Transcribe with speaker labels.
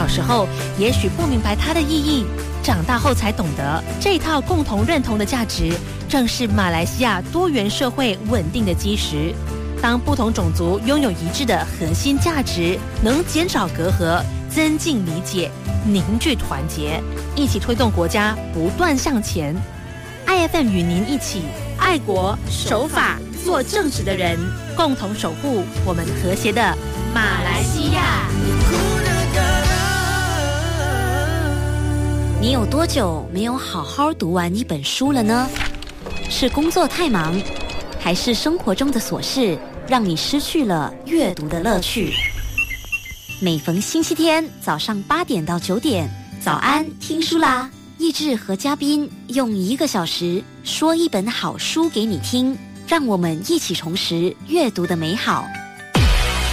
Speaker 1: 小时候也许不明白它的意义，长大后才懂得，这套共同认同的价值，正是马来西亚多元社会稳定的基石。当不同种族拥有一致的核心价值，能减少隔阂，增进理解，凝聚团结，一起推动国家不断向前。IFM 与您一起爱国守法，做正直的人，共同守护我们和谐的马来西亚。
Speaker 2: 你有多久没有好好读完一本书了呢？是工作太忙，还是生活中的琐事让你失去了阅读的乐趣？每逢星期天早上8点到9点，早安听书啦！益智和嘉宾用1个小时说一本好书给你听，让我们一起重拾阅读的美好。